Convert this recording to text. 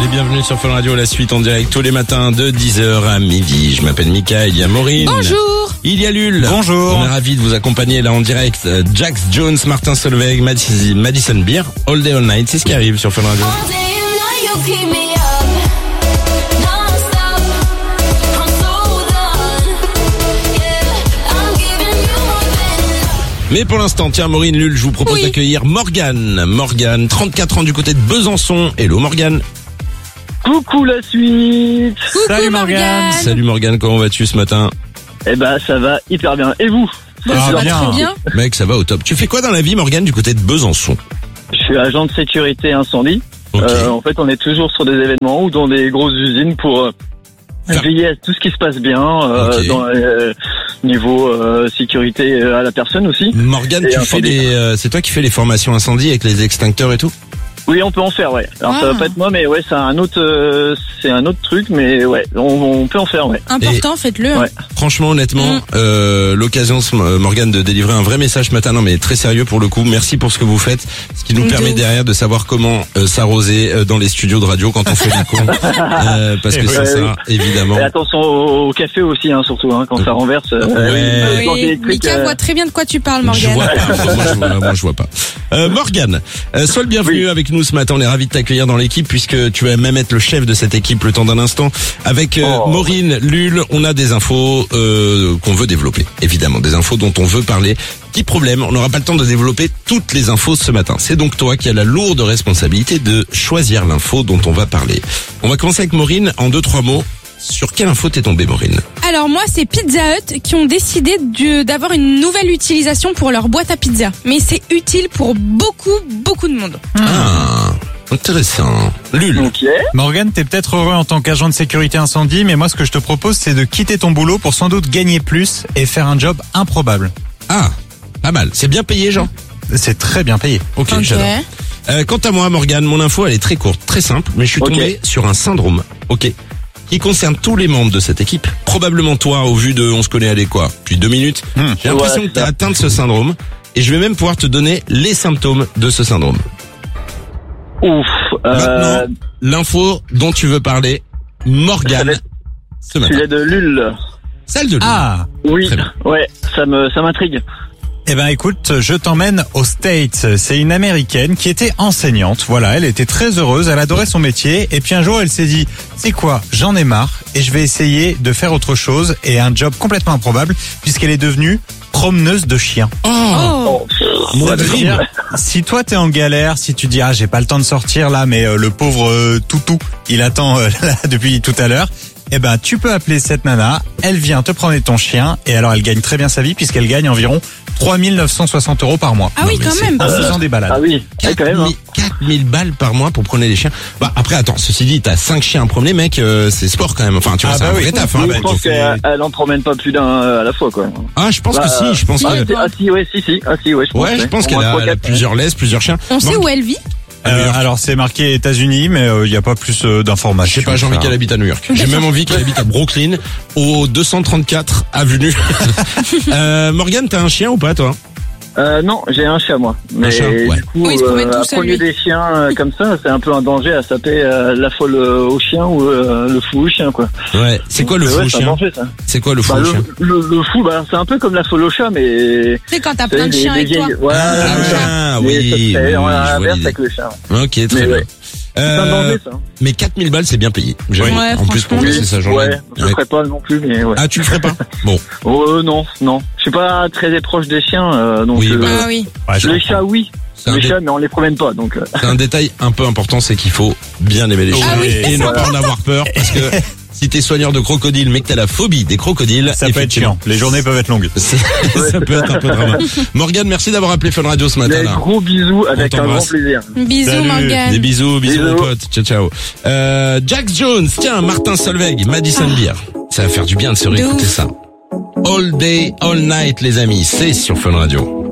Les bienvenus sur Fun Radio, la suite en direct tous les matins de 10h à midi. Je m'appelle Mika, il y a Maureen. Bonjour. Il y a Lul. Bonjour. On est ravis de vous accompagner là en direct. Jax Jones, Martin Solveig, Madison Beer, All Day All Night, c'est ce qui arrive sur Fun Radio. Mais pour l'instant, tiens Maureen, Lul, je vous propose d'accueillir Morgane. Morgane, 34 ans du côté de Besançon. Hello Morgane. Coucou la suite. Salut Morgane. Salut Morgane, comment vas-tu ce matin? Eh ben ça va hyper bien. Et vous? Ça va bien. très bien. Mec, ça va au top. Tu fais quoi dans la vie Morgane du côté de Besançon? Je suis agent de sécurité incendie. Ok. En fait, on est toujours sur des événements ou dans des grosses usines pour veiller à tout ce qui se passe bien Ok. dans niveau sécurité à la personne aussi. Morgane, Et tu fais incendie. c'est toi qui fais les formations incendie avec les extincteurs et tout? Oui, on peut en faire, ouais. Alors ça Ah. va pas être moi, mais ouais, c'est un autre truc, mais ouais, on peut en faire, ouais. Important, faites-le. Ouais. Franchement, honnêtement, l'occasion, Morgane, de délivrer un vrai message ce matin. Non, mais très sérieux pour le coup. Merci pour ce que vous faites. Ce qui nous De permet ouf. derrière de savoir comment s'arroser dans les studios de radio quand on fait les cons. Parce que c'est Ouais, ça, évidemment. Et attention au café aussi, hein, surtout, hein, quand ça renverse. Ouais. quand il y a Oui, des trucs, Mika voit très bien de quoi tu parles, Je Morgane. vois pas. Moi, je vois pas. Morgane, sois le bienvenu avec nous ce matin. On est ravis de t'accueillir dans l'équipe puisque tu vas même être le chef de cette équipe le temps d'un instant. Avec Maureen, Lul, on a des infos qu'on veut développer. Évidemment, des infos dont on veut parler. Petit problème, on n'aura pas le temps de développer toutes les infos ce matin. C'est donc toi qui as la lourde responsabilité de choisir l'info dont on va parler. On va commencer avec Maureen en 2-3 mots. Sur quelle info t'es tombée, Maureen? Alors moi, c'est Pizza Hut qui ont décidé d'avoir une nouvelle utilisation pour leur boîte à pizza. Mais c'est utile pour beaucoup de monde. Ah, intéressant. Lul. Ok. Morgane, t'es peut-être heureux en tant qu'agent de sécurité incendie, mais moi ce que je te propose c'est de quitter ton boulot pour sans doute gagner plus et faire un job improbable. Ah, pas mal. C'est bien payé, Jean? C'est très bien payé. Ok, j'adore. Quant à moi, Morgane, mon info, elle est très courte, très simple, mais je suis Ok. tombé sur un syndrome, qui concerne tous les membres de cette équipe. Probablement toi, au vu de on se connaît allez quoi, depuis 2 minutes. J'ai l'impression Ouais, que tu as atteint de ce syndrome, et je vais même pouvoir te donner les symptômes de ce syndrome. Ouf. Maintenant, l'info dont tu veux parler, Morgane, ce matin. Celui de Lul. Celle de Lul. Ah, Oui. Très bien. Ouais. Ça m'intrigue. eh ben écoute, je t'emmène aux States. C'est une Américaine qui était enseignante. Voilà, elle était très heureuse, elle adorait son métier. Et puis un jour, elle s'est dit, c'est quoi, j'en ai marre et je vais essayer de faire autre chose et un job complètement improbable puisqu'elle est devenue promeneuse de chiens. Oh. Ça veut dire, si toi t'es en galère, si tu dis j'ai pas le temps de sortir là, mais le pauvre toutou, il attend là depuis tout à l'heure, eh ben tu peux appeler cette nana, elle vient te prendre ton chien et alors elle gagne très bien sa vie puisqu'elle gagne environ 3 960 € par mois. Ah oui, mais quand c'est même. En faisant des balades. Ah oui. Ouais, quand même. Hein. 4000 balles par mois pour promener les chiens. Bah après attends, ceci dit, t'as 5 chiens à promener, mec, c'est sport quand même. Enfin, tu vois, Ah c'est bah un oui. vrai taf. Oui, Hein. je pense qu'elle en promène pas plus d'un à la fois, quoi. Ah, je pense que si, je pense si, que... Ah si, ouais, si. Ah si, ouais, je pense. Ouais, je pense Au qu'elle moins a, trois, elle a quatre, plusieurs laisses, plusieurs chiens. On sait où elle vit. Alors c'est marqué États-Unis, mais il y a pas plus Je d'informations. sais pas, j'ai envie qu'elle habite à New York. J'ai même envie qu'elle habite à Brooklyn, au 234 avenue. Morgane, t'as un chien ou pas, toi? Non, j'ai un chat, moi. Mais chat, ouais. du coup, Oui, il se promène tout à seul, promener lui. des chiens comme ça, c'est un peu un danger à saper la folle au chien ou le fou au chien, quoi. Ouais. C'est quoi le fou Ouais, au c'est un chien? danger, ça. C'est quoi le fou Bah, au chien? le fou, bah, c'est un peu comme la folle au chat, mais... C'est quand t'as plein de des- chiens des avec toi. vieilles- Ouais, Ah, mais oui, ça se fait oui, en je vois inverse l'idée. avec le chien. Ok, très Mais bien. ouais. C'est un danger, ça. Mais 4000 balles, c'est bien payé. J'avoue. Ouais, En plus, pour franchement. passer sa journée. Ouais, je le ferai pas non plus, mais ouais. Ah, tu le ferais pas? Bon. Non. Je suis pas très proche des chiens, donc... Oui, bah, Ah oui. Ouais, je les comprends. chats, oui. C'est un Les dé- chats, mais on les promène pas, donc... C'est un détail un peu important, c'est qu'il faut bien aimer les chiens. Ah oui, et ne pas en avoir peur, parce que si t'es soigneur de crocodile, mais que t'as la phobie des crocodiles, Ça peut être chiant. Les journées peuvent être longues. ça peut être un peu dramatique. Morgane, merci d'avoir appelé Fun Radio ce matin Des là. gros bisous avec un grand t'embrasse. plaisir. Bisous, Salut. Des Morgane. bisous, Bisous. mon pote. Ciao, ciao. Jax Jones, tiens, Martin Solveig, Madison Beer. Ça va faire du bien de se réécouter ouf. ça. All day, all night, les amis. C'est sur Fun Radio.